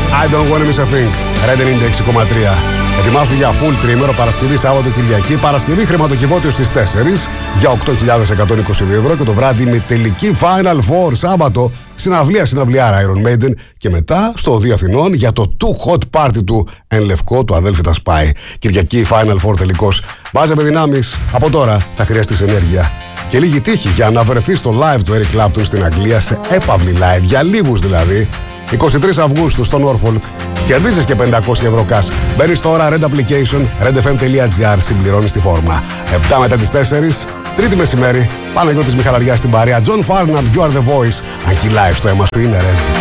I don't wanna miss a thing. Red 96,3. Ετοιμάζω για full τρίμερο Παρασκευή, Σάββατο, Κυριακή. Παρασκευή χρηματοκιβώτιο στις 4 για 8.122 ευρώ και το βράδυ με τελική Final Four. Σάββατο συναυλία Iron Maiden και μετά στο Οδείο Αθηνών για το Too Hot Party του Εν Λευκό, του αδέλφη τα σπάει. Κυριακή Final Four τελικός. Βάζε δυνάμεις. Από τώρα θα χρειαστείς ενέργεια και λίγη τύχη για να βρεθεί στο live του Eric Clapton στην Αγγλία, σε έπαυλη live, για λίγους δηλαδή. 23 Αυγούστου στο Norfolk. Κερδίζεις και 500 ευρώ cash. Μπαίνεις τώρα Red Application, redfm.gr, συμπληρώνεις τη φόρμα. 7 μετά τις 4, Τρίτη μεσημέρι, Παναγιώτης Μιχαλαριάς στην παρέα. John Farnham, You Are The Voice. Αν κυλάει στο αίμα σου είναι Red.